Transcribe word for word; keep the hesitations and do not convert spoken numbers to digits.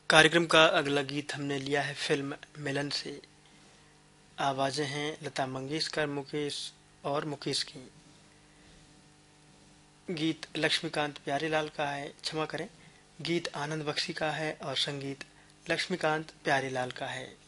कार्यक्रम का अगला गीत हमने लिया है फिल्म मिलन से। आवाजें हैं लता मंगेशकर, मुकेश और मुकेश की। गीत लक्ष्मीकांत प्यारेलाल का है, क्षमा करें, गीत आनंद बख्शी का है और संगीत लक्ष्मीकांत प्यारेलाल का है।